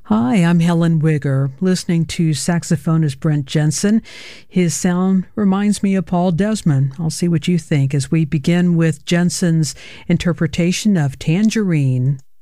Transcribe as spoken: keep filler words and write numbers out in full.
Hi, I'm Helen Wigger, listening to saxophonist Brent Jensen. His sound reminds me of Paul Desmond. I'll see what you think as we begin with Jensen's interpretation of Tangerine.